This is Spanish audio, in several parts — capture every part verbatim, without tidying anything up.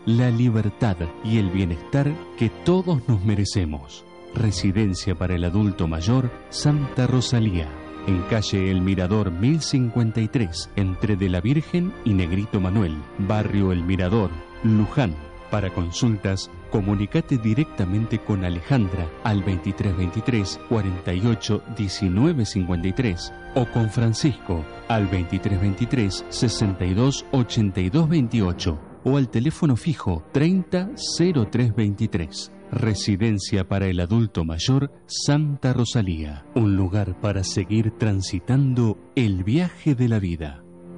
la libertad y el bienestar que todos nos merecemos. Residencia para el adulto mayor Santa Rosalía, en calle El Mirador mil cincuenta y tres, entre De la Virgen y Negrito Manuel, barrio El Mirador, Luján. Para consultas, comunicate directamente con Alejandra al veintitrés veintitrés, cuarenta y ocho, diecinueve cincuenta y tres o con Francisco al veintitrés veintitrés, sesenta y dos, ochenta y dos veintiocho o al teléfono fijo treinta, cero tres veintitrés. Residencia para el adulto mayor Santa Rosalía, un lugar para seguir transitando el viaje de la vida.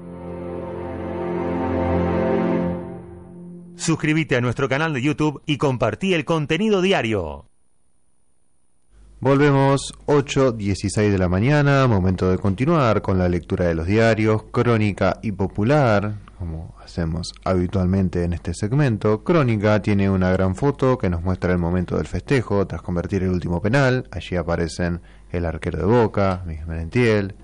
Suscríbete a nuestro canal de YouTube y compartí el contenido diario. Volvemos, ocho dieciséis de la mañana, momento de continuar con la lectura de los diarios, Crónica y Popular, como hacemos habitualmente en este segmento. Crónica tiene una gran foto que nos muestra el momento del festejo tras convertir el último penal. Allí aparecen el arquero de Boca, Miguel Merentiel,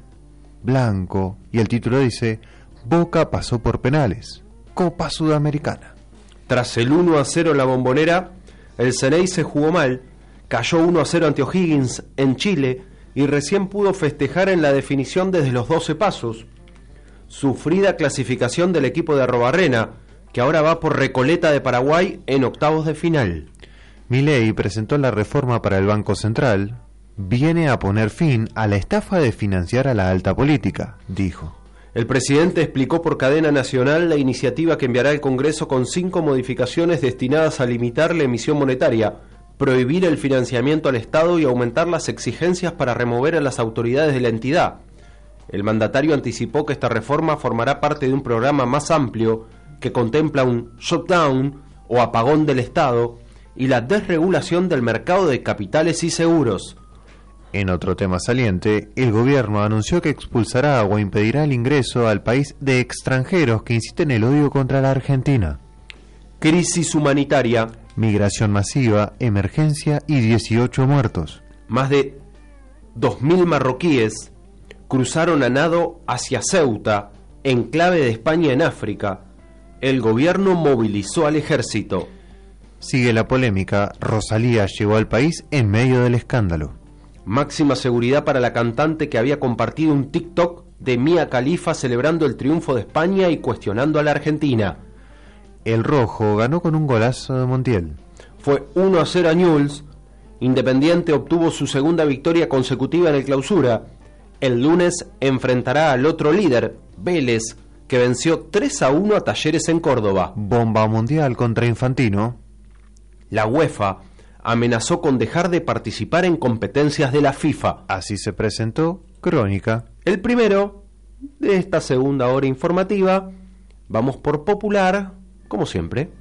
Blanco, y el título dice: Boca pasó por penales, Copa Sudamericana. Tras el uno a cero en la Bombonera, el Ceney se jugó mal, cayó uno a cero ante O'Higgins en Chile y recién pudo festejar en la definición desde los doce pasos. Sufrida clasificación del equipo de Arrobarrena, que ahora va por Recoleta de Paraguay en octavos de final. Milei presentó la reforma para el Banco Central. Viene a poner fin a la estafa de financiar a la alta política, dijo. El presidente explicó por cadena nacional la iniciativa que enviará al Congreso con cinco modificaciones destinadas a limitar la emisión monetaria, prohibir el financiamiento al Estado y aumentar las exigencias para remover a las autoridades de la entidad. El mandatario anticipó que esta reforma formará parte de un programa más amplio que contempla un shutdown o apagón del Estado y la desregulación del mercado de capitales y seguros. En otro tema saliente, el gobierno anunció que expulsará o impedirá el ingreso al país de extranjeros que inciten el odio contra la Argentina. Crisis humanitaria. Migración masiva, emergencia y dieciocho muertos. Más de dos mil marroquíes cruzaron a nado hacia Ceuta, enclave de España en África. El gobierno movilizó al ejército. Sigue la polémica. Rosalía llegó al país en medio del escándalo. Máxima seguridad para la cantante que había compartido un TikTok de Mia Khalifa celebrando el triunfo de España y cuestionando a la Argentina. El rojo ganó con un golazo de Montiel. Fue uno a cero a Newell's. Independiente obtuvo su segunda victoria consecutiva en el Clausura. El lunes enfrentará al otro líder, Vélez, que venció tres a uno a Talleres en Córdoba. Bomba mundial contra Infantino. La UEFA amenazó con dejar de participar en competencias de la FIFA. Así se presentó Crónica. El primero de esta segunda hora informativa. Vamos por Popular, como siempre.